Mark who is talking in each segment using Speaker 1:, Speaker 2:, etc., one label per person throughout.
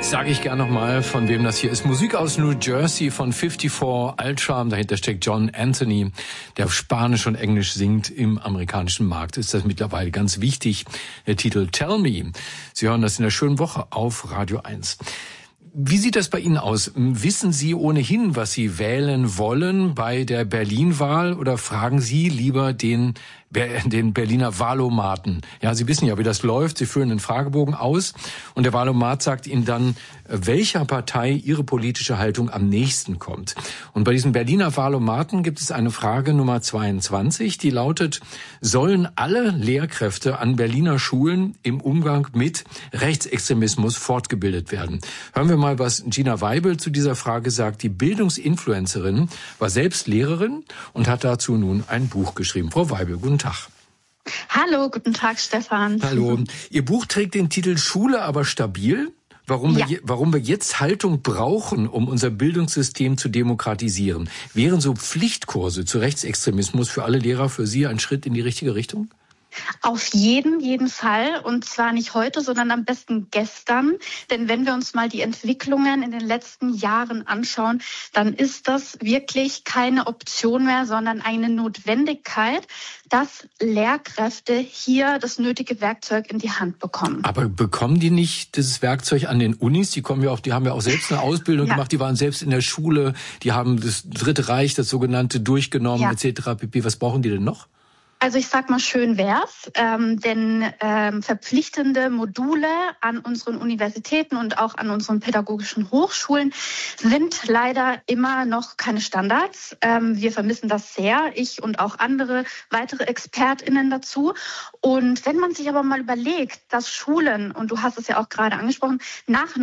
Speaker 1: Sage ich gern nochmal, von wem das hier ist. Musik aus New Jersey von 54 Ultra. Dahinter steckt John Anthony, der auf Spanisch und Englisch singt. Im amerikanischen Markt ist das mittlerweile ganz wichtig. Der Titel Tell Me. Sie hören das in der schönen Woche auf Radio 1. Wie sieht das bei Ihnen aus? Wissen Sie ohnehin, was Sie wählen wollen bei der Berlin-Wahl, oder fragen Sie lieber den Berliner Wahlomaten? Ja, Sie wissen ja, wie das läuft. Sie füllen den Fragebogen aus und der Wahlomat sagt Ihnen dann, welcher Partei Ihre politische Haltung am nächsten kommt. Und bei diesen Berliner Wahlomaten gibt es eine Frage Nummer 22, die lautet: Sollen alle Lehrkräfte an Berliner Schulen im Umgang mit Rechtsextremismus fortgebildet werden? Hören wir mal, was Gina Weibel zu dieser Frage sagt. Die Bildungsinfluencerin war selbst Lehrerin und hat dazu nun ein Buch geschrieben. Frau Weibel, guten Tag.
Speaker 2: Hallo, guten Tag, Stefan.
Speaker 1: Hallo. Ihr Buch trägt den Titel Schule aber stabil. Warum wir jetzt Haltung brauchen, um unser Bildungssystem zu demokratisieren. Wären so Pflichtkurse zu Rechtsextremismus für alle Lehrer für Sie ein Schritt in die richtige Richtung?
Speaker 2: Auf jeden Fall, und zwar nicht heute, sondern am besten gestern. Denn wenn wir uns mal die Entwicklungen in den letzten Jahren anschauen, dann ist das wirklich keine Option mehr, sondern eine Notwendigkeit, dass Lehrkräfte hier das nötige Werkzeug in die Hand bekommen.
Speaker 1: Aber bekommen die nicht dieses Werkzeug an den Unis? Die haben ja auch selbst eine Ausbildung gemacht, die waren selbst in der Schule, die haben das Dritte Reich, das sogenannte, durchgenommen, etc. pp. Was brauchen die denn noch?
Speaker 2: Also ich sag mal, schön wär's, denn verpflichtende Module an unseren Universitäten und auch an unseren pädagogischen Hochschulen sind leider immer noch keine Standards. Wir vermissen das sehr, ich und auch andere weitere ExpertInnen dazu. Und wenn man sich aber mal überlegt, dass Schulen, und du hast es ja auch gerade angesprochen, nach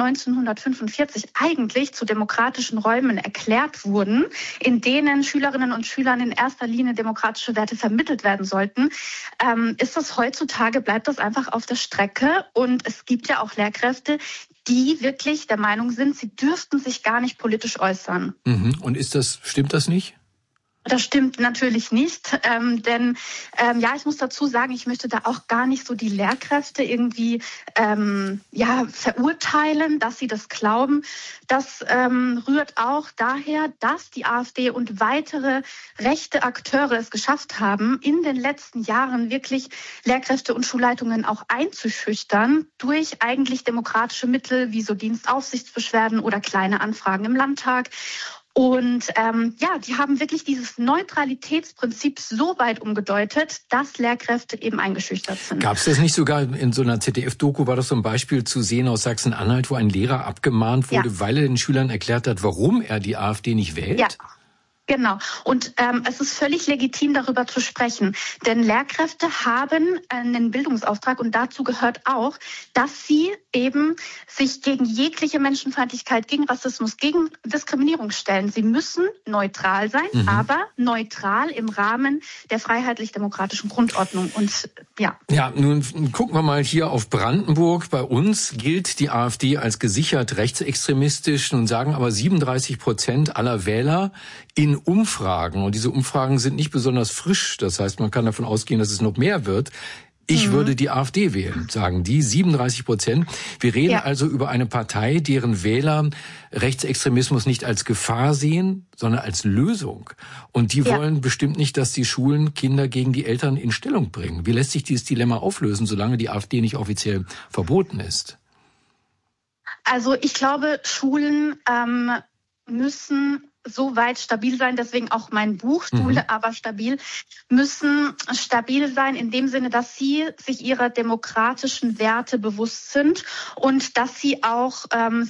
Speaker 2: 1945 eigentlich zu demokratischen Räumen erklärt wurden, in denen Schülerinnen und Schülern in erster Linie demokratische Werte vermittelt werden sollten, ist das heutzutage, bleibt das einfach auf der Strecke. Und es gibt ja auch Lehrkräfte, die wirklich der Meinung sind, sie dürften sich gar nicht politisch äußern.
Speaker 1: Und stimmt das nicht?
Speaker 2: Das stimmt natürlich nicht, denn ich muss dazu sagen, ich möchte da auch gar nicht so die Lehrkräfte irgendwie verurteilen, dass sie das glauben. Das rührt auch daher, dass die AfD und weitere rechte Akteure es geschafft haben, in den letzten Jahren wirklich Lehrkräfte und Schulleitungen auch einzuschüchtern durch eigentlich demokratische Mittel wie so Dienstaufsichtsbeschwerden oder kleine Anfragen im Landtag. Und die haben wirklich dieses Neutralitätsprinzip so weit umgedeutet, dass Lehrkräfte eben eingeschüchtert sind.
Speaker 1: Gab es das nicht sogar in so einer ZDF-Doku, war das so ein Beispiel zu sehen aus Sachsen-Anhalt, wo ein Lehrer abgemahnt wurde, weil er den Schülern erklärt hat, warum er die AfD nicht wählt?
Speaker 2: Ja. Genau. Und es ist völlig legitim, darüber zu sprechen. Denn Lehrkräfte haben einen Bildungsauftrag und dazu gehört auch, dass sie eben sich gegen jegliche Menschenfeindlichkeit, gegen Rassismus, gegen Diskriminierung stellen. Sie müssen neutral sein, aber neutral im Rahmen der freiheitlich-demokratischen Grundordnung. Und
Speaker 1: Ja, nun gucken wir mal hier auf Brandenburg. Bei uns gilt die AfD als gesichert rechtsextremistisch. Nun sagen aber 37% aller Wähler in Umfragen, und diese Umfragen sind nicht besonders frisch, das heißt, man kann davon ausgehen, dass es noch mehr wird, ich würde die AfD wählen, sagen die 37%. Wir reden also über eine Partei, deren Wähler Rechtsextremismus nicht als Gefahr sehen, sondern als Lösung. Und die wollen bestimmt nicht, dass die Schulen Kinder gegen die Eltern in Stellung bringen. Wie lässt sich dieses Dilemma auflösen, solange die AfD nicht offiziell verboten ist?
Speaker 2: Also ich glaube, Schulen müssen so weit stabil sein, deswegen auch mein Buch, Schule aber stabil, müssen stabil sein in dem Sinne, dass sie sich ihrer demokratischen Werte bewusst sind und dass sie auch,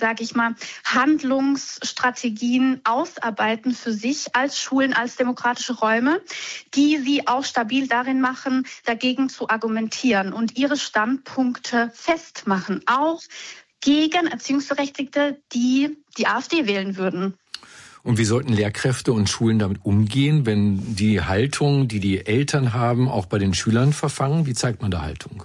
Speaker 2: Handlungsstrategien ausarbeiten für sich als Schulen, als demokratische Räume, die sie auch stabil darin machen, dagegen zu argumentieren und ihre Standpunkte festmachen, auch gegen Erziehungsberechtigte, die die AfD wählen würden.
Speaker 1: Und wie sollten Lehrkräfte und Schulen damit umgehen, wenn die Haltung, die die Eltern haben, auch bei den Schülern verfangen? Wie zeigt man da Haltung?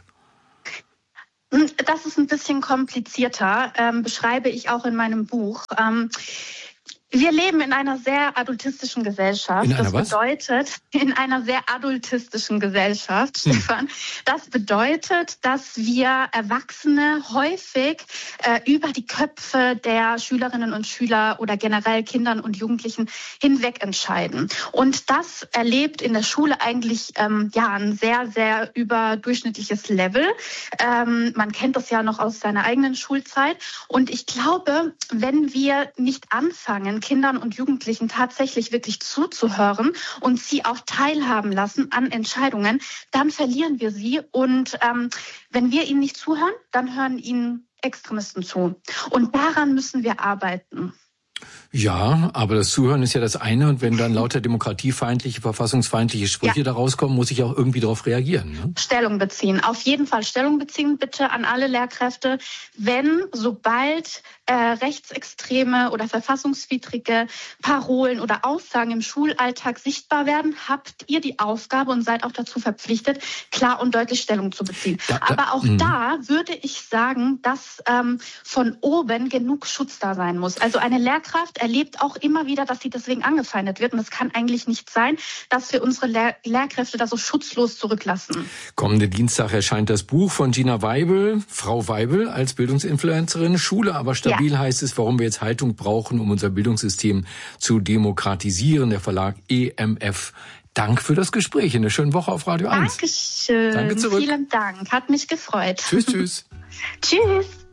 Speaker 2: Das ist ein bisschen komplizierter, beschreibe ich auch in meinem Buch. Wir leben in einer sehr adultistischen Gesellschaft. In einer sehr adultistischen Gesellschaft, Stefan. Das bedeutet, dass wir Erwachsene häufig über die Köpfe der Schülerinnen und Schüler oder generell Kindern und Jugendlichen hinweg entscheiden. Und das erlebt in der Schule eigentlich ein sehr, sehr überdurchschnittliches Level. Man kennt das ja noch aus seiner eigenen Schulzeit. Und ich glaube, wenn wir nicht anfangen, Kindern und Jugendlichen tatsächlich wirklich zuzuhören und sie auch teilhaben lassen an Entscheidungen, dann verlieren wir sie. Und wenn wir ihnen nicht zuhören, dann hören ihnen Extremisten zu. Und daran müssen wir arbeiten.
Speaker 1: Ja, aber das Zuhören ist ja das eine. Und wenn dann lauter demokratiefeindliche, verfassungsfeindliche Sprüche da rauskommen, muss ich auch irgendwie darauf reagieren. Ne?
Speaker 2: Stellung beziehen. Auf jeden Fall Stellung beziehen, bitte an alle Lehrkräfte. Sobald rechtsextreme oder verfassungswidrige Parolen oder Aussagen im Schulalltag sichtbar werden, habt ihr die Aufgabe und seid auch dazu verpflichtet, klar und deutlich Stellung zu beziehen. Aber auch da würde ich sagen, dass von oben genug Schutz da sein muss. Also eine Lehrkraft erlebt auch immer wieder, dass sie deswegen angefeindet wird. Und es kann eigentlich nicht sein, dass wir unsere Lehrkräfte da so schutzlos zurücklassen.
Speaker 1: Kommenden Dienstag erscheint das Buch von Gina Weibel, Frau Weibel als Bildungsinfluencerin. Schule aber stabil heißt es, warum wir jetzt Haltung brauchen, um unser Bildungssystem zu demokratisieren. Der Verlag EMF. Dank für das Gespräch. Eine schöne Woche auf Radio 1.
Speaker 2: Dankeschön.
Speaker 1: Danke zurück.
Speaker 2: Vielen Dank. Hat mich gefreut.
Speaker 1: Tschüss, tschüss.
Speaker 2: Tschüss.